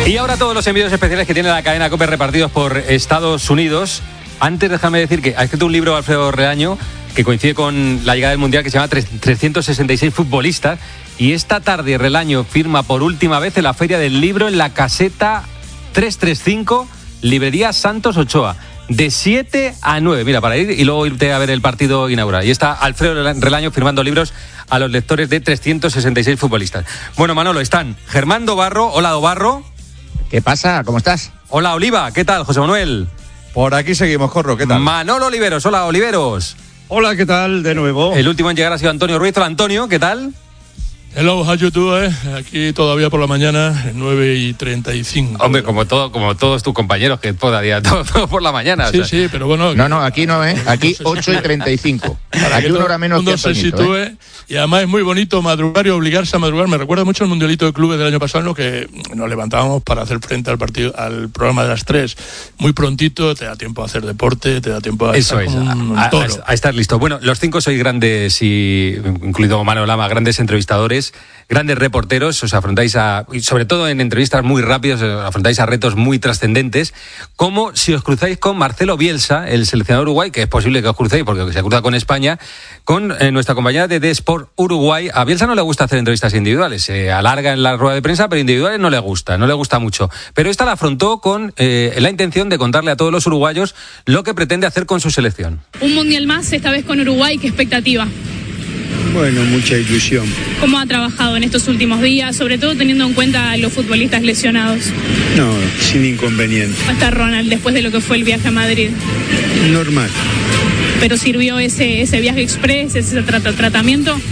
Y ahora todos los envíos especiales que tiene la cadena COPE repartidos por Estados Unidos. Antes déjame decir que ha escrito un libro Alfredo Reaño que coincide con la llegada del Mundial, que se llama 366 futbolistas. Y esta tarde Relaño firma por última vez en la Feria del Libro en la caseta 335, Librería Santos Ochoa, de 7 a 9. Mira, para ir y luego irte a ver el partido inaugural. Y está Alfredo Relaño firmando libros a los lectores de 366 futbolistas. Bueno, Manolo, están Germán Dobarro. Hola, Dobarro. ¿Qué pasa? ¿Cómo estás? Hola, Oliva. ¿Qué tal, José Manuel? Por aquí seguimos, Corro. ¿Qué tal? Manolo Oliveros. Hola, Oliveros. Hola, ¿qué tal? De nuevo. El último en llegar ha sido Antonio Ruiz. Hola, Antonio. ¿Qué tal? Hello, how you doing? Aquí todavía por la mañana, 9:35. Hombre, como todos tus compañeros, que todavía todo por la mañana. Sí, o sea. Sí, pero bueno. No, aquí no, aquí 8:35. Aquí una hora menos que se sitúe. Y además es muy bonito madrugar y obligarse a madrugar. Me recuerda mucho el Mundialito de Clubes del año pasado, en lo que nos levantábamos para hacer frente al programa de las 3. Muy prontito, te da tiempo a hacer deporte, te da tiempo a estar a estar listo. Bueno, los 5 sois grandes, y incluido Manuel Lama, grandes entrevistadores, grandes reporteros, os afrontáis y sobre todo en entrevistas muy rápidas, afrontáis a retos muy trascendentes, como si os cruzáis con Marcelo Bielsa, el seleccionador Uruguay, que es posible que os crucéis porque se cruza con España, con nuestra compañera de Sport Uruguay. A Bielsa no le gusta hacer entrevistas individuales, se alarga en la rueda de prensa, pero individuales no le gusta mucho. Pero esta la afrontó con la intención de contarle a todos los uruguayos lo que pretende hacer con su selección. Un mundial más, esta vez con Uruguay, ¿qué expectativa? Bueno, mucha ilusión. ¿Cómo ha trabajado en estos últimos días, sobre todo teniendo en cuenta a los futbolistas lesionados? No, sin inconveniente. ¿Cómo está Ronald después de lo que fue el viaje a Madrid? Normal. ¿Pero sirvió ese viaje express, ese tratamiento?